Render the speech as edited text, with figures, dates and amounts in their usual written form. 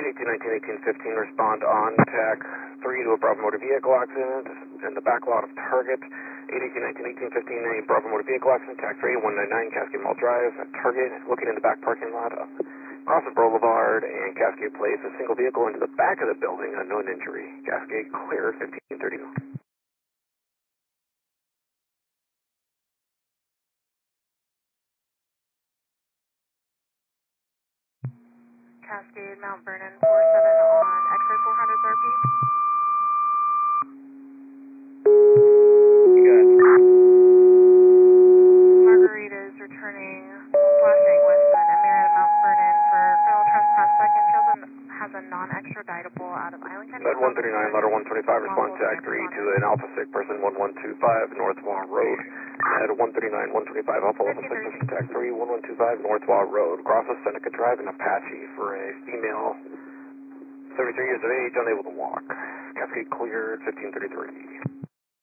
1815, respond on TAC 3 to a Bravo motor vehicle accident in the back lot of Target. 1815, a Bravo motor vehicle accident, TAC 3, 199 Cascade Mall Drive, Target, looking in the back parking lot of Crossing Boulevard and Cascade Place. A single vehicle into the back of the building, unknown injury. Cascade clear, 1530. Cascade, Mount Vernon, 47 on X-ray 400 RP. You got Margarita is returning, flashing with an Emirate Mount Vernon for criminal trespass second. She has a non-extraditable out of Island County. Med 139, letter 125, respond TAC 3 to an Alpha Sick person 1125 North Wall Road. Med 139, 125, Alpha Level 6 person TAC 3, 1125 North Wall Road. Crosses Seneca Drive in Apache for a female 33 years of age, unable to walk. Cascade cleared, 1533.